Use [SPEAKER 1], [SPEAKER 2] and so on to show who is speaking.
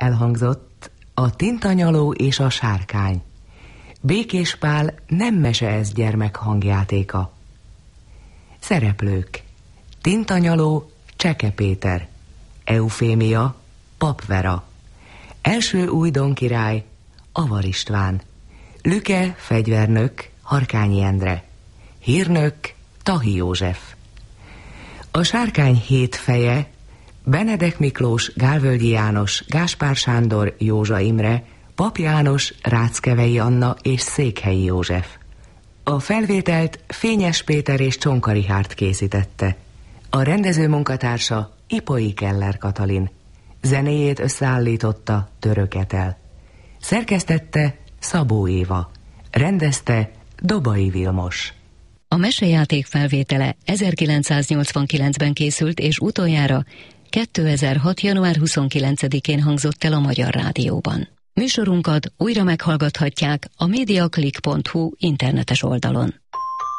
[SPEAKER 1] Elhangzott a Tintanyaló és a sárkány. Békés Pál nem mese ez gyermek hangjátéka. Szereplők: Tintanyaló, Cseke Péter, Eufémia, Pap Vera, első újdon király, Avar István, Lüke fegyvernök, Harkányi Endre, hírnök, Tahi József. A sárkány 7 feje: Benedek Miklós, Gálvölgyi János, Gáspár Sándor, Józsa Imre, Pap János, Ráckevei Anna és Székhelyi József. A felvételt Fényes Péter és Csonka Richárd készítette. A rendező munkatársa Ipoi Keller Katalin. Zenéjét összeállította Török Etel. Szerkesztette Szabó Éva. Rendezte Dobai Vilmos.
[SPEAKER 2] A mesejáték felvétele 1989-ben készült, és utoljára 2006. január 29-én hangzott el a Magyar Rádióban. Műsorunkat újra meghallgathatják a mediaclick.hu internetes oldalon.